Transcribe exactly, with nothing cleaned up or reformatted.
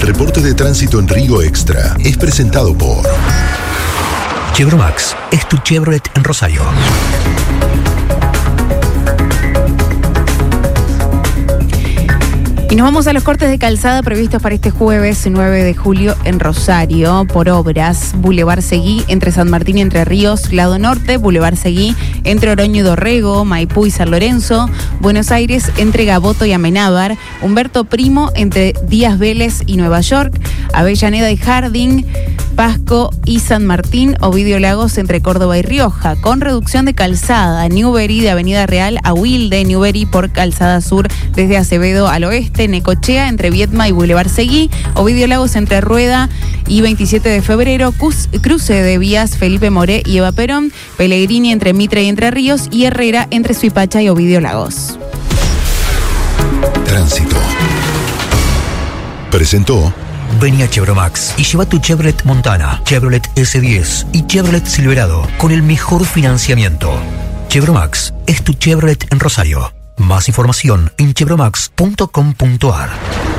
reporte de tránsito en Río Extra es presentado por Chevromax, es tu Chevrolet en Rosario. Y nos vamos a los cortes de calzada previstos para este jueves nueve de julio en Rosario por obras. Boulevard Seguí entre San Martín y Entre Ríos, lado norte. Boulevard Seguí entre Oroño y Dorrego, Maipú y San Lorenzo. Buenos Aires entre Gaboto y Amenábar. Humberto Primo entre Díaz Vélez y Nueva York. Avellaneda y Harding. Pasco y San Martín, Ovidio Lagos entre Córdoba y Rioja, con reducción de calzada. Newbery de Avenida Real a Wilde, Newbery por Calzada Sur desde Acevedo al oeste, Necochea entre Viedma y Boulevard Seguí, Ovidio Lagos entre Rueda y veintisiete de febrero, Cus, cruce de vías Felipe Moré y Eva Perón, Pellegrini entre Mitre y Entre Ríos y Herrera entre Suipacha y Ovidio Lagos. Tránsito. Presentó. Vení a Chevromax y lleva tu Chevrolet Montana, Chevrolet ese diez y Chevrolet Silverado con el mejor financiamiento. Chevromax es tu Chevrolet en Rosario. Más información en chevromax punto com punto ar.